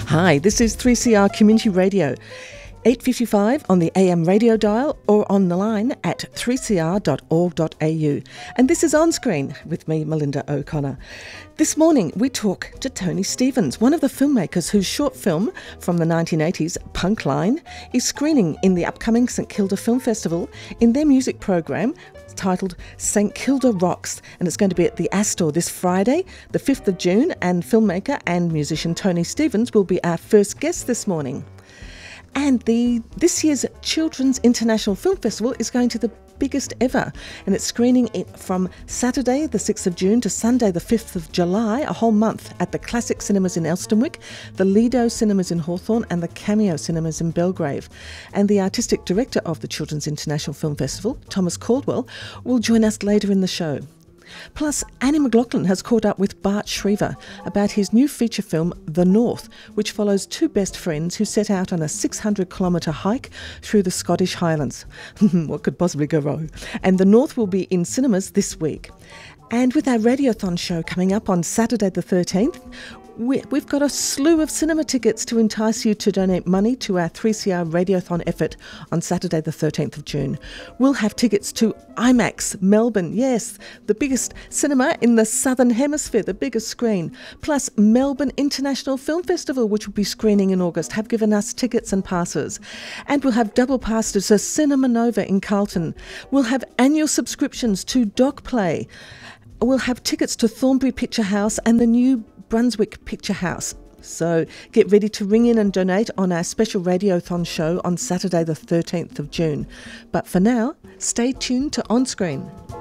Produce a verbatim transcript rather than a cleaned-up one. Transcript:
Hi, this is three C R Community Radio, eight fifty-five on the A M radio dial or on the line at three c r dot org dot a u. And this is On Screen with me, Melinda O'Connor. This morning we talk to Tony Stevens, one of the filmmakers whose short film from the nineteen eighties, Punk Line, is screening in the upcoming St Kilda Film Festival in their music program titled St Kilda Rocks, and it's going to be at the Astor this Friday, the fifth of June, and filmmaker and musician Tony Stevens will be our first guest this morning. And the this year's Children's International Film Festival is going to the biggest ever, and it's screening it from Saturday the sixth of June to Sunday the fifth of July, a whole month, at the Classic Cinemas in Elstonwick, the Lido Cinemas in Hawthorne and the Cameo Cinemas in Belgrave. And the artistic director of the Children's International Film Festival, Thomas Caldwell, will join us later in the show. Plus, Annie McLaughlin has caught up with Bart Shriver about his new feature film, The North, which follows two best friends who set out on a six hundred kilometre hike through the Scottish Highlands. What could possibly go wrong? And The North will be in cinemas this week. And with our Radiothon show coming up on Saturday the thirteenth, we, we've got a slew of cinema tickets to entice you to donate money to our three C R Radiothon effort on Saturday the thirteenth of June. We'll have tickets to IMAX Melbourne, yes, the biggest cinema in the Southern Hemisphere, the biggest screen, plus Melbourne International Film Festival, which will be screening in August, have given us tickets and passes. And we'll have double passes to Cinema Nova in Carlton. We'll have annual subscriptions to Doc Play. We'll have tickets to Thornbury Picture House and the New Brunswick Picture House. So get ready to ring in and donate on our special Radiothon show on Saturday the thirteenth of June. But for now, stay tuned to On Screen.